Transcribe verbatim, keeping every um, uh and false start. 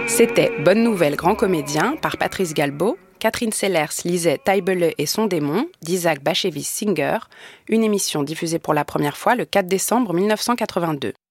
C'était Bonne Nouvelle, Grand Comédien par Patrice Galbaud. Catherine Sellers lisait Taille-Belay et son démon d'Isaac Bashevis Singer, une émission diffusée pour la première fois le quatre décembre mille neuf cent quatre-vingt-deux.